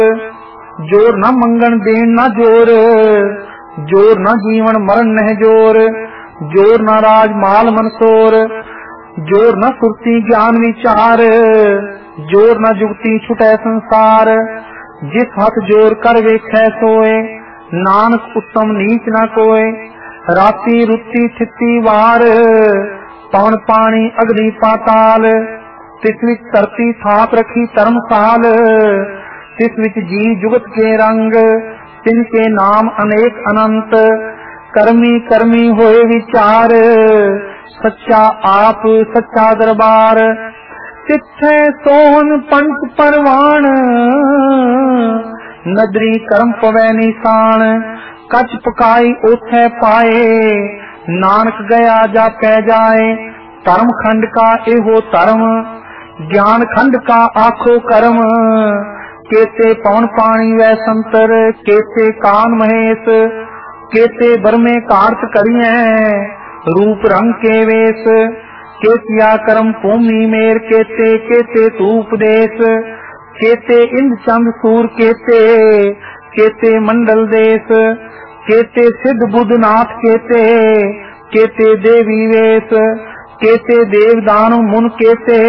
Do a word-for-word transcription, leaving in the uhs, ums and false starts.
जोर न मंगन देन न जोर, जोर न जीवन मरण नह जोर, जोर न राज माल मनसोर, जोर न सुरती ज्ञान विचार, जोर न जुगती छुटै संसार। जिस हथ जोर कर वेखै सोए, नानक उत्तम नीच न कोय। राती रुती थिती वार, पवन पानी अग्नि पाताल, तिस विच धरती थाप रखी धर्मसाल। तिस विच जी जुगत के रंग, तिनके नाम अनेक अनंत। कर्मी कर्मी होए विचार, सच्चा आप सच्चा दरबार। तिथै सोहन पंच परवान, नदरी कर्म पवै निशान। कच पकाई ओथै पाए, नानक गया जापै जाए। धर्म खंड का एहो धर्म, ज्ञान खंड का आखो कर्म। केते पवन पानी वै संतर, केते कान महेश। केते बरमे कार्त करिए, रूप रंग के वेश। केतिया कर्म भूमि मेर केते, केते तू उपदेश। केते इंद्र चंद सूर केते, केते मंडल देश। केते सिद्ध बुद्ध नाथ केते, केते देवी वेश। केते देव दानव मुन केते,